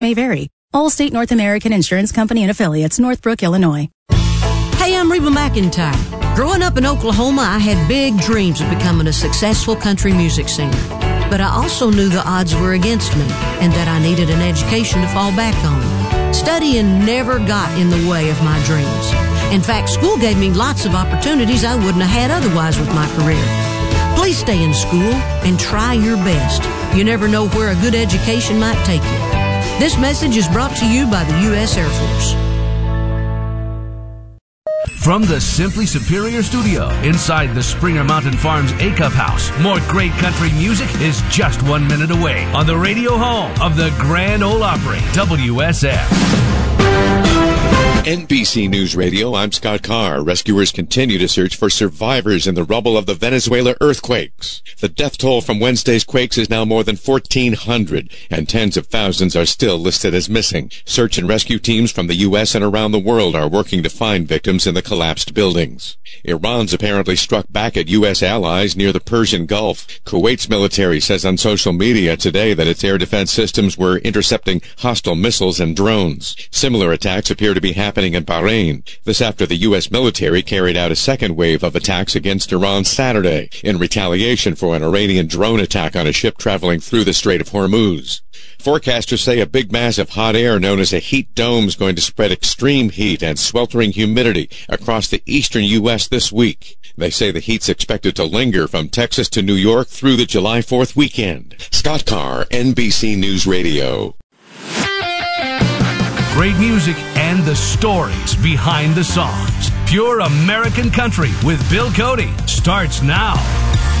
may vary. Allstate North American Insurance Company and affiliates, Northbrook, Illinois. Hey, I'm Reba McEntire. Growing up in Oklahoma, I had big dreams of becoming a successful country music singer. But I also knew the odds were against me and that I needed an education to fall back on. Studying never got in the way of my dreams. In fact, school gave me lots of opportunities I wouldn't have had otherwise with my career. Please stay in school and try your best. You never know where a good education might take you. This message is brought to you by the U.S. Air Force. From the Simply Superior studio inside the Springer Mountain Farms A-Cup house, more great country music is just 1 minute away on the radio home of the Grand Ole Opry, WSF. NBC News Radio, I'm Scott Carr. Rescuers continue to search for survivors in the rubble of the Venezuela earthquakes. The death toll from Wednesday's quakes is now more than 1,400, and tens of thousands are still listed as missing. Search and rescue teams from the U.S. and around the world are working to find victims in the collapsed buildings. Iran's apparently struck back at U.S. allies near the Persian Gulf. Kuwait's military says on social media today that its air defense systems were intercepting hostile missiles and drones. Similar attacks appear to be happening in Bahrain. This after the U.S. military carried out a second wave of attacks against Iran Saturday in retaliation for an Iranian drone attack on a ship traveling through the Strait of Hormuz. Forecasters say a big mass of hot air known as a heat dome is going to spread extreme heat and sweltering humidity across the eastern U.S. this week. They say the heat's expected to linger from Texas to New York through the July 4th weekend. Scott Carr, NBC News Radio. Great music and the stories behind the songs. Pure American country with Bill Cody starts now.